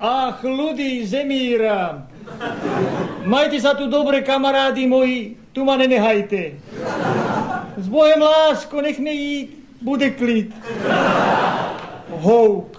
Ach, ľudí Zemíra. Majte sa tu dobre, kamarádi moji, tu ma nenehajte. S Bohem, lásko, nech mi ísť, bude klid. Houk.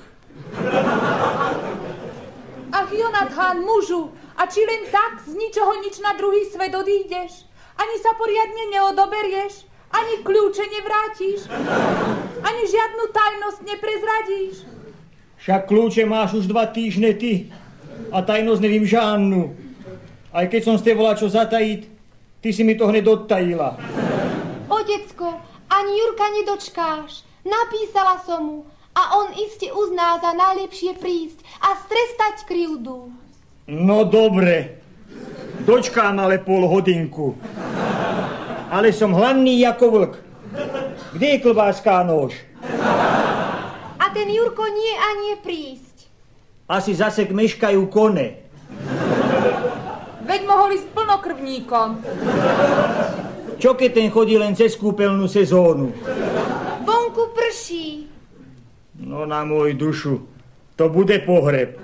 Ach, Jonathan, mužu, a či len tak z ničoho nič na druhý svet odídeš? Ani sa poriadne neodoberieš? Ani kľúče nevrátiš? Ani žiadnu tajnosť neprezradíš? Však kľúče máš už 2 týždne ty a tajnosť nevím žádnu. Aj keď som ste volal čo zatajiť, ty si mi to hneď odtajila. Otecko, ani Jurka nedočkáš. Napísala som mu a on iste uzná za najlepšie prísť a strestať krivdu. No dobre, dočkám ale pol hodinku. Ale som hladný ako vlk. Kde je klobáska a nôž? A ten Jurko nie a nie prísť. Asi zase meškajú kone. Veď mohol ísť plnokrvníkom. Čo keď ten chodí len cez kúpeľnú sezónu? Vonku prší. No na môj dušu, to bude pohreb.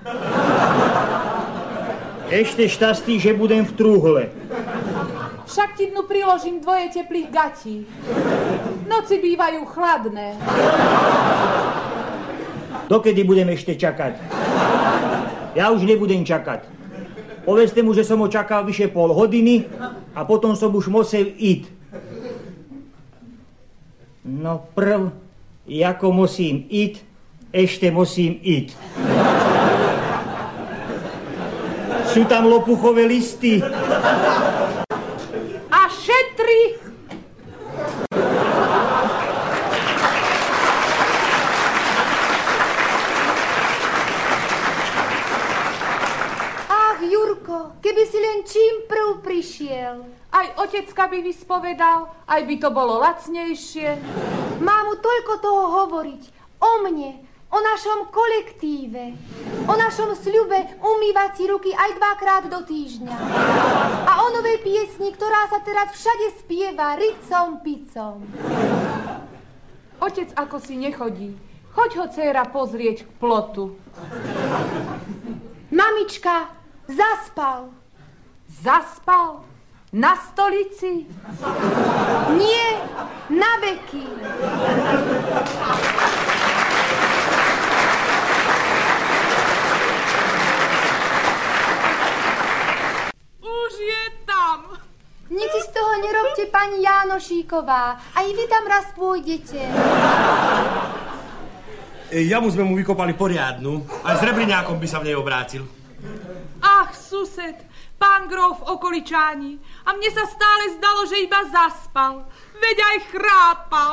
Ešte šťastí, že budem v trúhle. Však ti dnu priložím 2 teplých gatí. Noci bývajú chladné. Dokedy budem ešte čakať? Ja už nebudem čakať. Povedzte mu, že som ho čakal vyše pol hodiny a potom som už musel ísť. No prv, ako musím ísť, ešte musím ísť. Sú tam lopuchové listy. A šetri! Ach, Jurko, keby si len čím prv prišiel. Aj otecka by vyspovedal, aj by to bolo lacnejšie. Mám mu toľko toho hovoriť. O mne, o našom kolektíve, o našom sľube umývať si ruky aj 2-krát do týždňa. A o novej piesni, ktorá sa teraz všade spieva ricom picom. Otec ako si nechodí. Choď ho, dcéra, pozrieť k plotu. Mamička, zaspal. Zaspal? Na stolici? Nie, na veky. Už je tam. Nič z toho nerobte, pani Jánošíková. Aj vy tam raz pôjdete. Jamu sme mu vykopali poriadnu. Aj s rebriňákom by sa v nej obrátil. Ach, sused, pán grof okoličáni. A mne sa stále zdalo, že iba zaspal. Veď aj chrápal.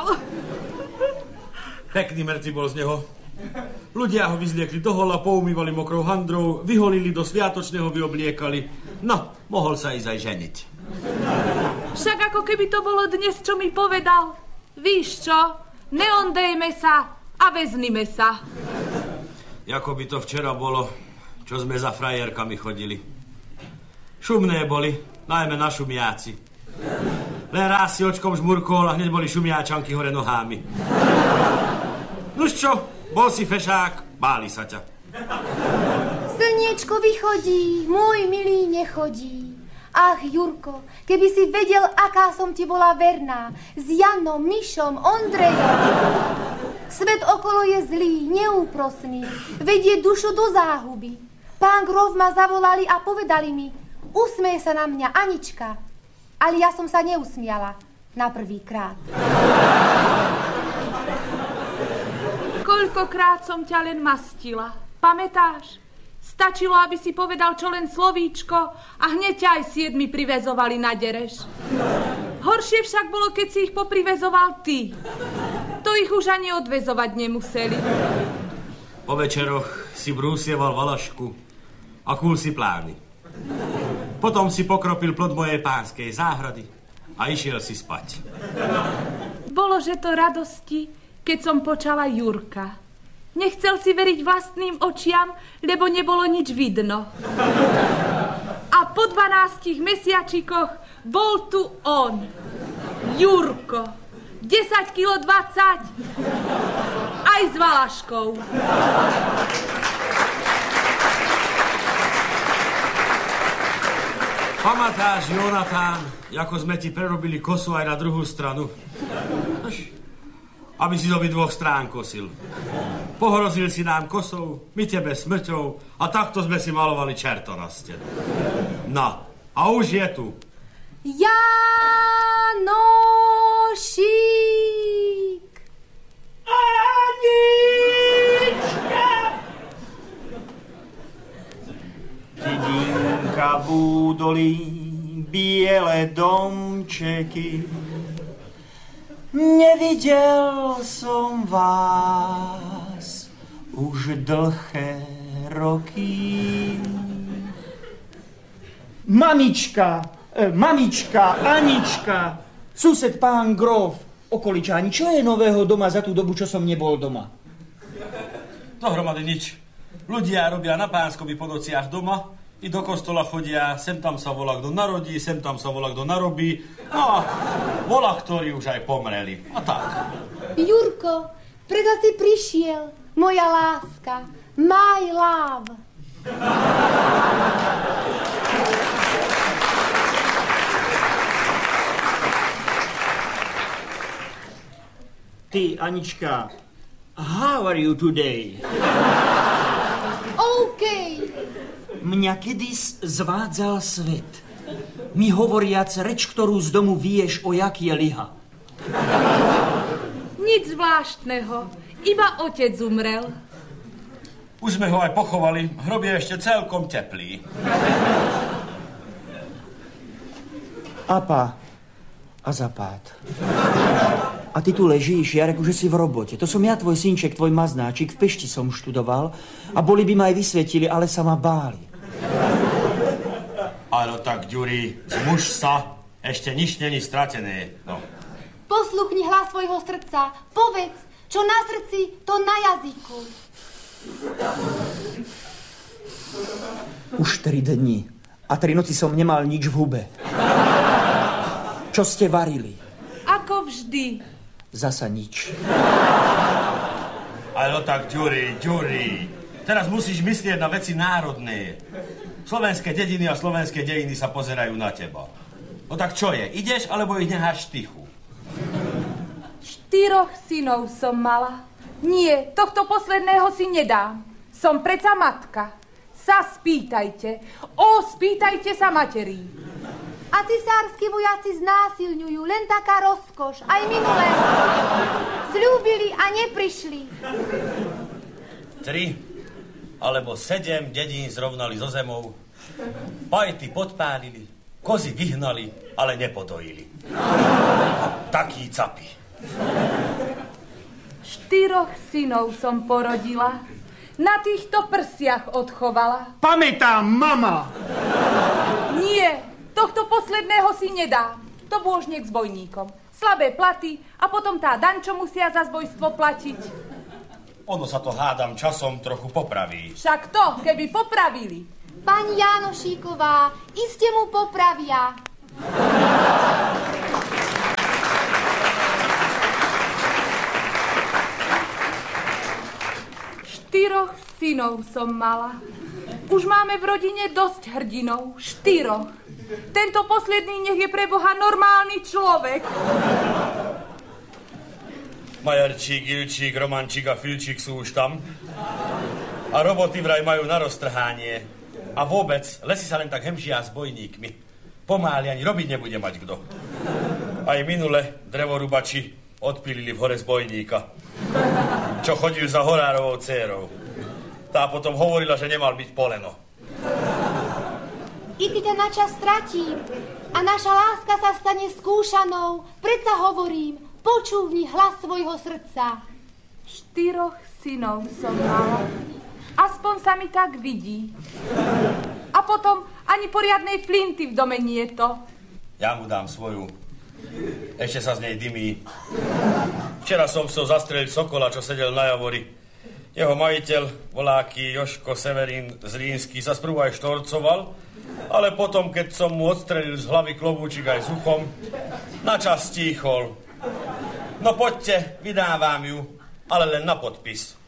Pekný mŕtvy bol z neho. Ľudia ho vyzliekli do hola, poumývali mokrou handrou, vyholili do sviatočného, vyobliekali. No, mohol sa ísť aj ženiť. Však ako keby to bolo dnes, čo mi povedal. Víš čo? Neondejme sa a veznime sa. Ako by to včera bolo, čo sme za frajerkami chodili. Šumné boli, najmä na šumiaci. Len raz si očkom žmurkol a hneď boli šumiačanky hore nohami. Nuž čo, bol si fešák, báli sa ťa. Slniečko vychodí, môj milý nechodí. Ach, Jurko, keby si vedel, aká som ti bola verná. S Janom, Mišom, Ondrejom. Svet okolo je zlý, neúprosný. Vedie dušu do záhuby. Pán grof ma zavolali a povedali mi, usmeje sa na mňa Anička. Ale ja som sa neusmiala na prvýkrát. Koľkokrát som ťa len mastila. Pamätáš? Stačilo, aby si povedal čo len slovíčko a hneď ťa aj 7 priväzovali na dereš. Horšie však bolo, keď si ich popriväzoval ty. To ich už ani odväzovať nemuseli. Po večeroch si brúsieval valašku a kúl si plány. Potom si pokropil plod mojej pánskej záhrady a išiel si spať. Bolo, že to radosti, keď som počala Jurka. Nechcel si veriť vlastným očiam, lebo nebolo nič vidno. A po 12 mesiačikoch bol tu on, Jurko. 10 kilo 20. Aj s valaškou. Pamatáš, Jonatán, ako sme ti prerobili kosu aj na druhú stranu? Aby si do dvoch strán kosil. Pohrozil si nám kosou, my tebe smrťou a takto sme si malovali čerto na stenu. No, a už je tu. Janošík! Anička! Dedinka v údolí, biele domčeky. Nevidel som vás už dlhé roky. Mamička, Anička, sused pán Grof, okoličáni, čo je nového doma za tú dobu, čo som nebol doma? Dohromady nič. Ľudia robia na Pánskovi po nociach doma, i do kostola chodia, sem tam sa volá, kto narodí, sem tam sa volá, kto narobí, no a volá, ktorí už aj pomreli. A tak. Jurko, preto si prišiel, moja láska, my love. Ty, Anička, how are you today? OK. Mňa kedys zvádzal svet, mi hovoriac reč, ktorú z domu vieš, o jak je liha. Nič zvláštneho, iba otec umrel. Už sme ho aj pochovali, hrob je ešte celkom teplý. Apa a zapád. A ty tu ležíš, Jarek, že si v robote. To som ja, tvoj synček, tvoj maznáčik, v Pešti som študoval a boli by ma aj vysvetili, ale sa ma báli. Ale tak, Ďuri, zmuž sa, ešte nič není stratené. No. Posluchni hlas svojho srdca. Povedz, čo na srdci, to na jazyku. Už 3 dni a 3 noci som nemal nič v hube. Čo ste varili? Ako vždy. Zasa nič. Ale tak, Ďuri, teraz musíš myslieť na veci národné. Slovenské dediny a slovenské dejiny sa pozerajú na teba. No tak čo je, ideš, alebo ich necháš tichu? 4 synov som mala. Nie, tohto posledného si nedám. Som preca matka. Sa spýtajte. Spýtajte sa materí. A cisársky vojaci znásilňujú, len taká rozkoš. Aj minulé. Sľúbili a neprišli. 3 alebo 7 dedín zrovnali so zemou. Pajty podpálili, kozy vyhnali, ale nepodojili. Takí capi. 4 synov som porodila. Na týchto prsiach odchovala. Pamätám, mama! Nie, tohto posledného si nedám. To bôžnik s bojníkom. Slabé platy a potom tá daň, čo musia za zbojstvo platiť. Ono sa to, hádam, časom trochu popraví. Však to, keby popravili. Pani Janošíková, iste mu popravia. 4 synov som mala. Už máme v rodine dosť hrdinov. 4. Tento posledný nech je pre Boha normálny človek. Majarčík, Ilčík, Romančík a Filčík sú už tam. A roboty vraj majú na roztrhanie. A vôbec, lesy sa len tak hemžia s bojníkmi. Pomáli ani robiť nebude mať kto. Aj minule drevorubači odpílili v hore z bojníka, čo chodil za horárovou dcérou. Tá potom hovorila, že nemal byť poleno. I keď ťa na čas stratím a naša láska sa stane skúšanou, predsa hovorím, počúvni hlas svojho srdca. 4 synov som mala. Aspoň sa mi tak vidí. A potom ani poriadnej flinty v dome nie je to. Ja mu dám svoju. Ešte sa z nej dymí. Včera som chcel zastreliť sokola, čo sedel na javori. Jeho majiteľ, voláky Joško Severín Zlínsky, sa sprvu aj štorcoval, ale potom, keď som mu odstrelil z hlavy klobúčik aj s uchom, načas stíchol. No poďte, vydávam ju, ale len na podpis.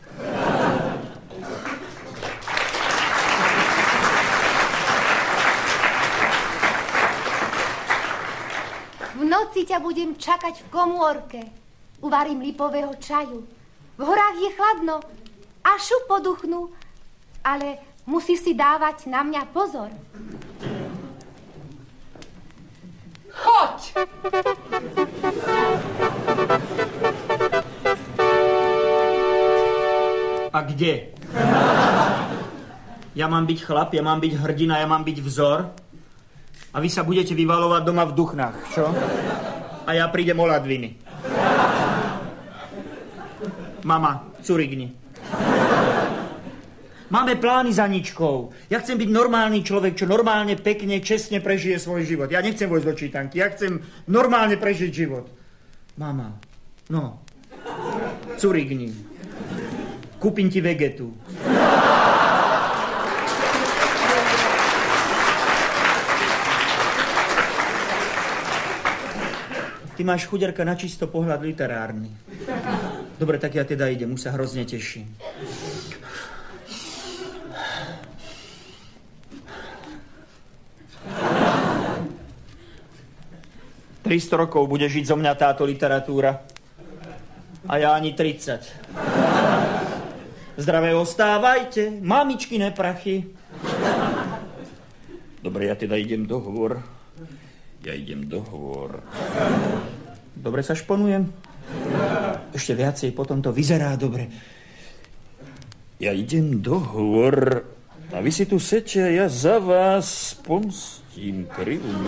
si ťa budem čakať v komórke. Uvarím lipového čaju. V horách je chladno a šup poduchnú, ale musíš si dávať na mňa pozor. Choď! A kde? Ja mám byť chlap, ja mám byť hrdina, ja mám byť vzor. A vy sa budete vyvalovať doma v Duchnách, čo? A ja prídem o ladviny. Mama, curigni. Máme plány za Ničkou. Ja chcem byť normálny človek, čo normálne, pekne, čestne prežije svoj život. Ja nechcem vojsť do čítanky, ja chcem normálne prežiť život. Mama, no, curigni. Kúpim ti vegetu. Ty máš, chuďarka, na čisto pohľad literárny. Dobre, tak ja teda idem, už sa hrozne teším. Tristo rokov bude žiť zo mňa táto literatúra. A ja ani 30. Zdravé ostávajte, mamičkine prachy. Dobre, ja teda idem do hôr. Dobre sa šponujem? Ešte viacej, potom to vyzerá dobre. Ja idem do hôr. A vy si tu sete, ja za vás pomstím krivdu.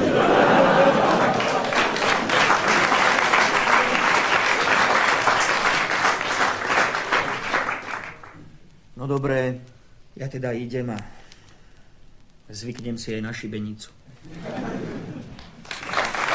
No dobré, ja teda idem a zvyknem si aj na šibenicu.